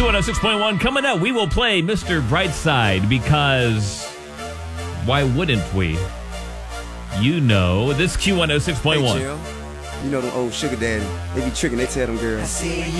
Q106.1. Coming up, we will play Mr. Brightside because why wouldn't we? You know, this Q106.1. Hey, Jill, you know them old sugar daddy. They be tricking. They tell them girls,